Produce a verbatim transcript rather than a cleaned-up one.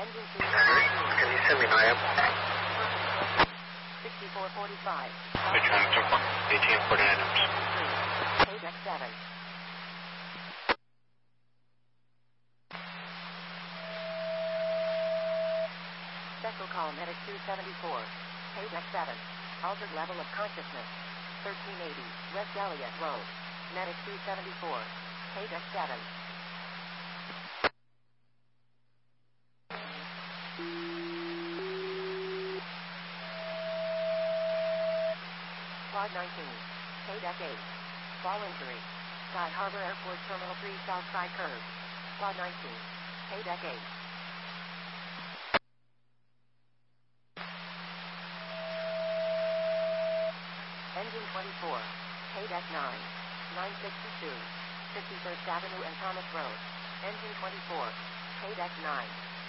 Engine two seventeen. Can you send me my app? sixty-four forty-five. Which one? eighteen forty-nine amps. Page X seven. Special call Medic two seventy-four. Page X seven. Altered level of consciousness. thirteen eighty. West Elliott Road. Medic two seventy-four. Page X seven. Quad nineteen. Page X eight. Fall injury. Sky Harbor Airport Terminal three South Side Curve. Quad nineteen. Page X eight. Engine twenty-four. Page X nine. nine sixty-two. fifty-first Avenue and Thomas Road. Engine twenty-four. Page X nine.